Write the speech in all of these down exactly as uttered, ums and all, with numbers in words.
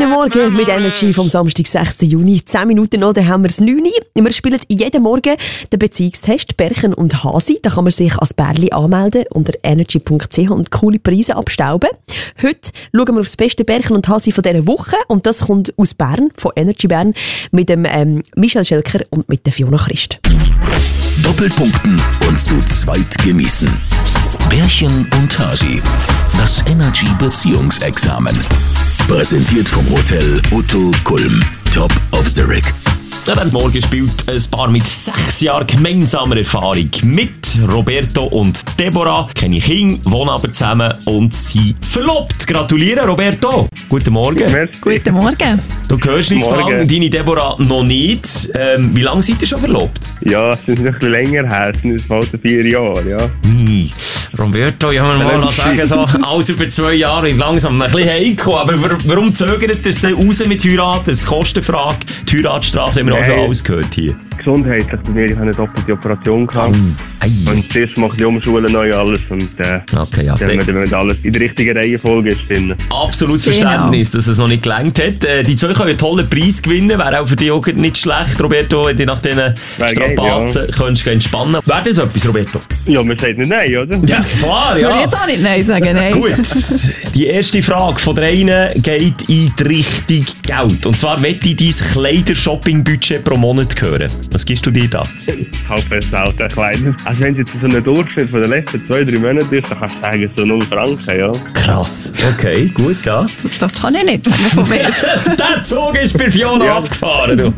Morgen mit Energy vom Samstag, sechsten Juni. zehn Minuten noch, dann haben wir es neun Uhr. Wir spielen jeden Morgen den Beziehungstest Berchen und Hasi. Da kann man sich als Bärli anmelden unter energy punkt c h und coole Preise abstauben. Heute schauen wir auf das beste Berchen und Hasi von dieser Woche. Und das kommt aus Bern, von Energy Bern, mit dem ähm, Michel Schelker und mit der Fiona Christ. Doppelpunkten und zu zweit genießen. Bärchen und Hasi. Das Energy Beziehungsexamen. Präsentiert vom Hotel Otto Kulm. Top of the Rig. Am Morgen spielt ein Paar mit sechs Jahren gemeinsamer Erfahrung mit Roberto und Deborah. Kenne Kinder, wohnen aber zusammen und sind verlobt. Gratuliere, Roberto. Guten Morgen. Merci. Guten Morgen. Du hörst uns Morgen. Fragen, deine Deborah noch nicht. Ähm, wie lange seid ihr schon verlobt? Ja, es ist ein bisschen länger her, es sind bald vier Jahre, ja. Hm. Roberto, ich habe mal sagen, so, alles über zwei Jahre ist langsam ein bisschen heikel. Aber warum zögert ihr es denn raus mit Heiraten? Das ist eine Kostenfrage. Die Heiratsstrafe haben wir auch schon alles gehört hier. Gesundheitlich bei mir, ich habe eine doppelte Operation gehabt. Ei. Und das erste Mal die umschulen, neu alles. Und äh, Okay, ja. dann, wenn, wenn alles in der richtigen Reihenfolge ist, finden. Absolutes Genau. Verständnis, dass es noch nicht gelangt hat. Äh, die zwei können einen tollen Preis gewinnen. Wäre auch für dich auch nicht schlecht, Roberto, wenn du nach diesen Strapazen ja. könntest entspannen. Wäre das etwas, Roberto? Ja, man sagt nicht nein, oder? Ja, klar, Ich würde ja. jetzt auch nicht Nein sagen, nein. Gut, die erste Frage von der einen geht in die Richtung Geld. Und zwar möchte ich dein Kleider-Shopping-Budget pro Monat hören. Was gibst du dir da? Halb fest selten kleiner. Also wenn es jetzt so ein Durchschnitt von den letzten zwei, drei Monaten ist, dann kannst du sagen, so null Franken, ja. Krass. Okay, gut, ja. Das, das kann ich nicht sagen von mir. Der Zug ist bei Fiona Ja. abgefahren. Du.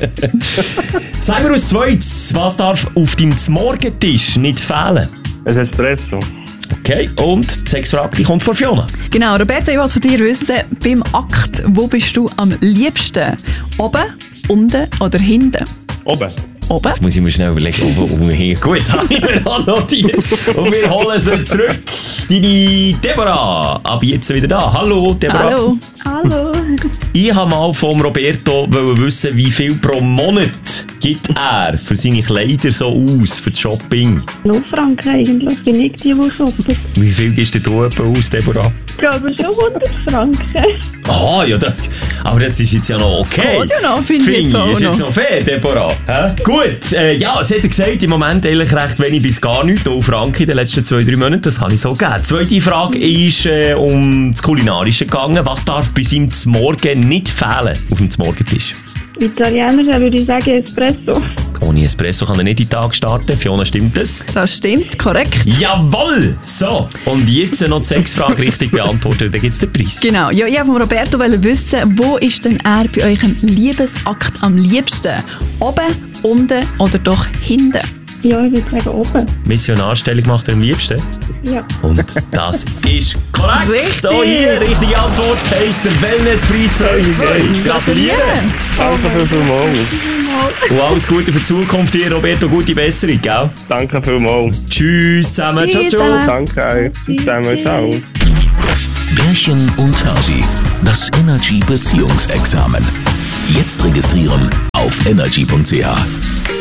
Sag mir als zweites, was darf auf deinem Morgentisch nicht fehlen? Ein Espresso. Okay, und die Sexfrage die kommt von Fiona. Genau, Roberto, ich wollte von dir wissen, beim Akt, wo bist du am liebsten? Oben, unten oder hinten? Oben. Oben? Jetzt muss ich mir schnell überlegen, ob, ob wir hier... Gut, habe ich mir annotiert. Und wir holen sie zurück. Deine Deborah, ab jetzt wieder da. Hallo, Deborah. Hallo. Hallo. Ich wollte mal von Roberto wissen, wie viel pro Monat gibt er für seine Kleider so aus, für das Shopping? null Franken eigentlich, bin ich die, die shoppen. Wie viel gibst du etwa aus, Deborah? Ich glaube schon hundert Franken. Aha, ja, das, aber das ist jetzt ja noch okay. Das geht ja noch, finde ich jetzt auch ist jetzt noch. noch fair, Deborah. Hä? Gut, äh, ja, es hat er gesagt, im Moment eigentlich recht wenig bis gar nichts, null Franken in den letzten zwei, drei Monaten, das kann ich so geben. Die zweite Frage ist äh, um das Kulinarische gegangen. Was darf bei seinem Morgen nicht fehlen auf dem Morgentisch? Italiener würde ich sagen Espresso. Ohne Espresso kann er nicht in den Tag starten. Fiona, stimmt das? Das stimmt, korrekt. Jawohl! So, und jetzt noch die Sexfrage richtig beantwortet, dann gibt es den Preis. Genau, ja, ich wollte von Roberto wissen, wo ist denn er bei eurem Liebesakt am liebsten? Oben, unten oder doch hinten? Ja, ich würde sagen oben. Missionarstellung macht er am liebsten. Ja. Und das ist korrekt. Richtig. Oh, hier, richtige Antwort heisst der Wellnesspreis für euch zwei. Gratuliere. Danke vielmals. Und alles Gute für die Zukunft hier, Roberto. Gute Besserung, gell? Danke vielmals. Tschüss zusammen. Tschüss ciao, ciao. zusammen. Danke euch. Zusammen, ciao. Bärchen und Hasi. Das Energy Beziehungsexamen. Jetzt registrieren auf energy punkt c h.